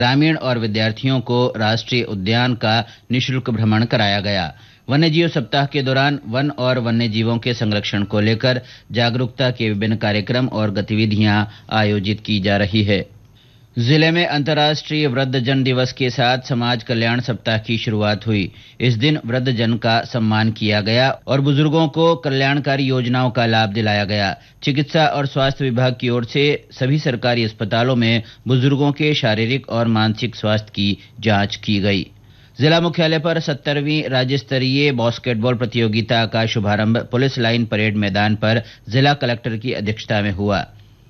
ग्रामीण और विद्यार्थियों को राष्ट्रीय उद्यान का निःशुल्क भ्रमण कराया गया। वन्यजीव सप्ताह के दौरान वन और वन्यजीवों के संरक्षण को लेकर जागरूकता के विभिन्न कार्यक्रम और गतिविधियां आयोजित की जा रही है। जिले में अंतर्राष्ट्रीय वृद्धजन दिवस के साथ समाज कल्याण सप्ताह की शुरुआत हुई। इस दिन वृद्धजन का सम्मान किया गया और बुजुर्गों को कल्याणकारी योजनाओं का लाभ दिलाया गया। चिकित्सा और स्वास्थ्य विभाग की ओर से सभी सरकारी अस्पतालों में बुजुर्गों के शारीरिक और मानसिक स्वास्थ्य की जांच की गई। जिला मुख्यालय पर 70वीं राज्य स्तरीय बास्केटबॉल प्रतियोगिता का शुभारंभ पुलिस लाइन परेड मैदान पर जिला कलेक्टर की अध्यक्षता में हुआ।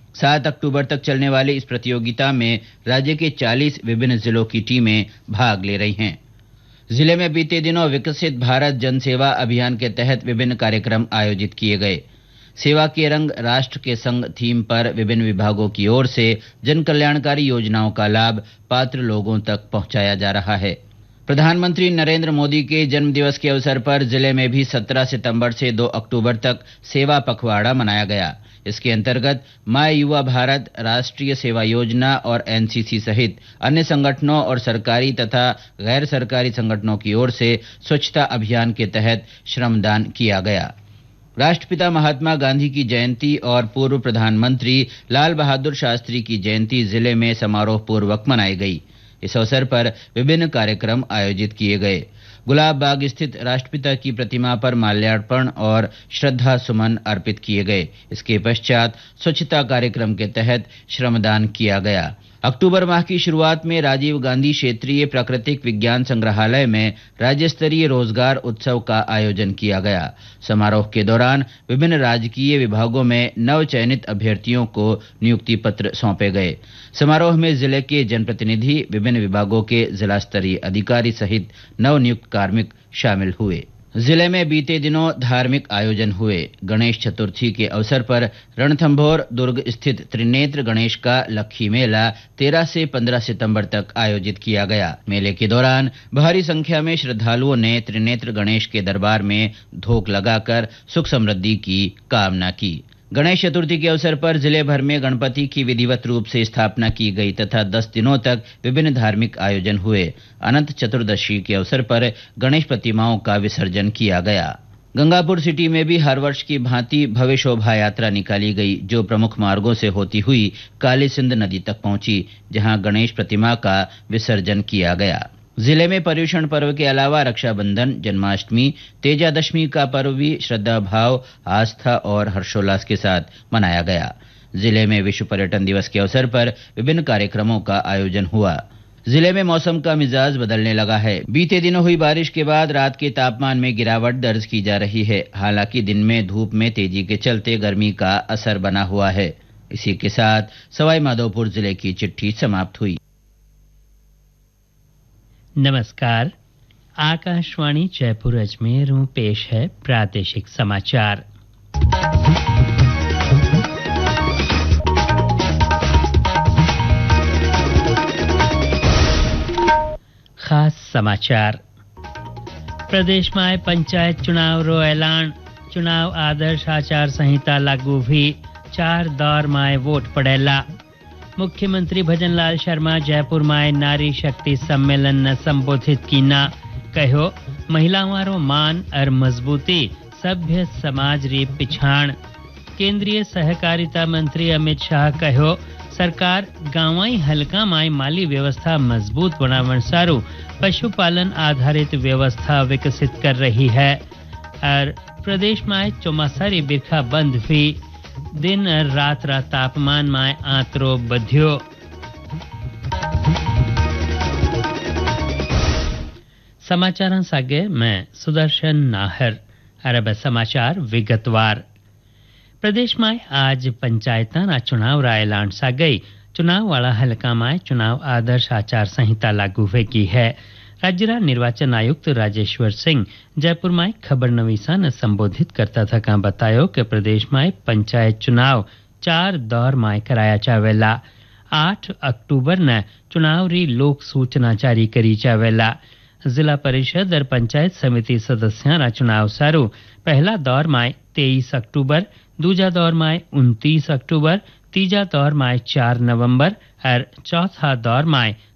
7 अक्टूबर तक चलने वाली इस प्रतियोगिता में राज्य के 40 विभिन्न जिलों की टीमें भाग ले रही हैं। जिले में बीते दिनों विकसित भारत जन सेवा अभियान के तहत विभिन्न कार्यक्रम आयोजित किए गए। सेवा के रंग राष्ट्र के संग थीम पर विभिन्न विभागों की ओर से जन कल्याणकारी योजनाओं का लाभ पात्र लोगों तक पहुंचाया जा रहा है। प्रधानमंत्री नरेंद्र मोदी के जन्मदिवस के अवसर पर जिले में भी 17 सितंबर से 2 अक्टूबर तक सेवा पखवाड़ा मनाया गया। इसके अंतर्गत माय युवा भारत, राष्ट्रीय सेवा योजना और एनसीसी सहित अन्य संगठनों और सरकारी तथा गैर सरकारी संगठनों की ओर से स्वच्छता अभियान के तहत श्रमदान किया गया। राष्ट्रपिता महात्मा गांधी की जयंती और पूर्व प्रधानमंत्री लाल बहादुर शास्त्री की जयंती जिले में समारोह पूर्वक मनाई गई। इस अवसर पर विभिन्न कार्यक्रम आयोजित किए गए। गुलाब बाग स्थित राष्ट्रपिता की प्रतिमा पर माल्यार्पण और श्रद्धा सुमन अर्पित किए गए। इसके पश्चात स्वच्छता कार्यक्रम के तहत श्रमदान किया गया। अक्टूबर माह की शुरुआत में राजीव गांधी क्षेत्रीय प्राकृतिक विज्ञान संग्रहालय में राज्य स्तरीय रोजगार उत्सव का आयोजन किया गया। समारोह के दौरान विभिन्न राजकीय विभागों में नव चयनित अभ्यर्थियों को नियुक्ति पत्र सौंपे गए। समारोह में जिले के जनप्रतिनिधि, विभिन्न विभागों के जिला स्तरीय अधिकारी सहित नव नियुक्त कार्मिक शामिल हुए। जिले में बीते दिनों धार्मिक आयोजन हुए। गणेश चतुर्थी के अवसर पर रणथंभौर दुर्ग स्थित त्रिनेत्र गणेश का लक्खी मेला 13 से 15 सितंबर तक आयोजित किया गया। मेले के दौरान भारी संख्या में श्रद्धालुओं ने त्रिनेत्र गणेश के दरबार में धोख लगाकर सुख समृद्धि की कामना की। गणेश चतुर्थी के अवसर पर जिले भर में गणपति की विधिवत रूप से स्थापना की गई तथा 10 दिनों तक विभिन्न धार्मिक आयोजन हुए। अनंत चतुर्दशी के अवसर पर गणेश प्रतिमाओं का विसर्जन किया गया। गंगापुर सिटी में भी हर वर्ष की भांति भव्य शोभा यात्रा निकाली गई, जो प्रमुख मार्गों से होती हुई काली सिंध नदी तक पहुंची, जहां गणेश प्रतिमा का विसर्जन किया गया। जिले में पर्युषण पर्व के अलावा रक्षाबंधन, जन्माष्टमी, तेजादशमी का पर्व भी श्रद्धा भाव, आस्था और हर्षोल्लास के साथ मनाया गया। जिले में विश्व पर्यटन दिवस के अवसर पर विभिन्न कार्यक्रमों का आयोजन हुआ। जिले में मौसम का मिजाज बदलने लगा है। बीते दिनों हुई बारिश के बाद रात के तापमान में गिरावट दर्ज की जा रही है। हालांकि दिन में धूप में तेजी के चलते गर्मी का असर बना हुआ है। इसी के साथ सवाई माधोपुर जिले की चिट्ठी समाप्त हुई। नमस्कार, आकाशवाणी जयपुर अजमेर में पेश है प्रादेशिक समाचार। खास समाचार। प्रदेश में पंचायत चुनाव रो ऐलान। चुनाव आदर्श आचार संहिता लागू भी। 4 दौर में वोट पड़ेला। मुख्यमंत्री भजनलाल शर्मा जयपुर में नारी शक्ति सम्मेलन ने संबोधित की ना। कहो, महिलाओं मान और मजबूती सभ्य समाज री पिछाण। केंद्रीय सहकारिता मंत्री अमित शाह कहो, सरकार गांवाई हलका में माली व्यवस्था मजबूत बनावन सारू पशुपालन आधारित व्यवस्था विकसित कर रही है। और प्रदेश में चौमासारी बिरखा बंद भी। दिन और रात रा तापमान में आंतरो बध्यो। समाचार सागे मैं सुदर्शन नाहर। अरब समाचार विगतवार। प्रदेश में आज पंचायतना चुनाव रा ऐलान सागई। चुनाव वाला हलका में चुनाव आदर्श आचार संहिता लागू होगी है। राज्य निर्वाचन आयुक्त राजेश्वर सिंह जयपुर में खबर नवीसा ने संबोधित करता था का बतायो कि प्रदेश में पंचायत चुनाव 4 दौर में कराया जावेला। 8 अक्टूबर ने चुनाव री लोक सूचना जारी करी जावेला। जिला परिषद और पंचायत समिति सदस्याना चुनाव सारू पहला दौर में 23 अक्टूबर, दूजा दौर में 29 अक्टूबर, तीजा दौर में 4 नवंबर और चौथा दौर में